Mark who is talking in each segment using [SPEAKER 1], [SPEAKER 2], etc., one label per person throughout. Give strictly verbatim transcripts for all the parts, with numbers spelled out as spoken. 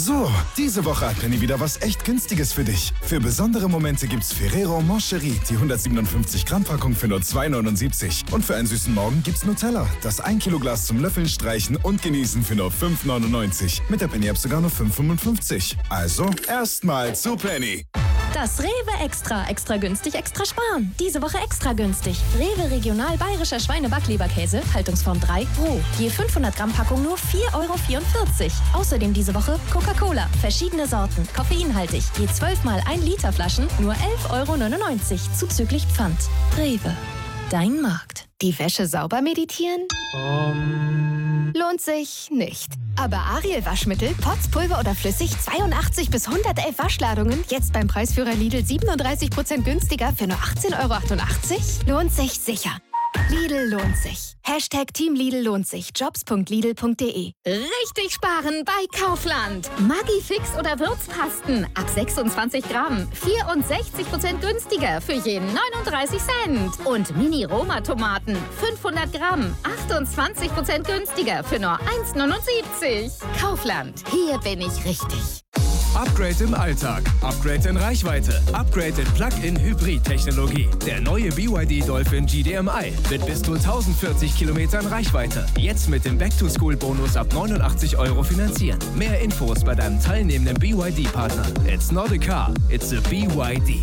[SPEAKER 1] So, diese Woche hat Penny wieder was echt Günstiges für dich. Für besondere Momente gibt's Ferrero Moncherie, die hundertsiebenundfünfzig Gramm Packung für nur zwei neunundsiebzig. Und für einen süßen Morgen gibt's Nutella, das ein Kilo Glas zum Löffeln, Streichen und Genießen für nur fünf neunundneunzig. Mit der Penny-App sogar nur fünf fünfundfünfzig. Also, erstmal zu Penny.
[SPEAKER 2] Das Rewe Extra. Extra günstig, extra sparen. Diese Woche extra günstig. Rewe Regional Bayerischer Schweine-Backleberkäse, Haltungsform drei, roh. Je fünfhundert Gramm Packung nur vier Euro vierundvierzig. Außerdem diese Woche Coca-Cola. Verschiedene Sorten. Koffeinhaltig. Je zwölf mal ein Liter Flaschen nur elf Euro neunundneunzig. Zuzüglich Pfand. Rewe. Dein Markt.
[SPEAKER 3] Die Wäsche sauber meditieren? Um. Lohnt sich nicht. Aber Ariel Waschmittel, Pots, Pulver oder flüssig, zweiundachtzig bis hundertelf Waschladungen, jetzt beim Preisführer Lidl siebenunddreißig Prozent günstiger für nur achtzehn Euro achtundachtzig? Lohnt sich sicher. Lidl lohnt sich. Hashtag Team Lidl lohnt sich. Jobs punkt lidl punkt de.
[SPEAKER 4] Richtig sparen bei Kaufland. Maggi Fix oder Würzpasten ab sechsundzwanzig Gramm. vierundsechzig Prozent günstiger für jeden neununddreißig Cent. Und Mini-Roma-Tomaten fünfhundert Gramm. achtundzwanzig Prozent günstiger für nur eins neunundsiebzig. Kaufland. Hier bin ich richtig.
[SPEAKER 5] Upgrade im Alltag, Upgrade in Reichweite, Upgrade in Plug-in-Hybrid-Technologie. Der neue B Y D Dolphin G D M I mit bis zu tausendvierzig Kilometern Reichweite. Jetzt mit dem Back-to-School-Bonus ab neunundachtzig Euro finanzieren. Mehr Infos bei deinem teilnehmenden B Y D-Partner. It's not a car, it's a B Y D.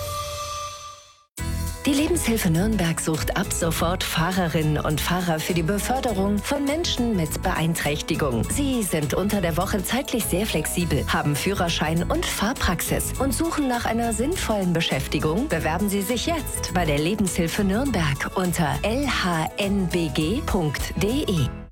[SPEAKER 6] Die Lebenshilfe Nürnberg sucht ab sofort Fahrerinnen und Fahrer für die Beförderung von Menschen mit Beeinträchtigung. Sie sind unter der Woche zeitlich sehr flexibel, haben Führerschein und Fahrpraxis und suchen nach einer sinnvollen Beschäftigung. Bewerben Sie sich jetzt bei der Lebenshilfe Nürnberg unter l h n b g punkt d e.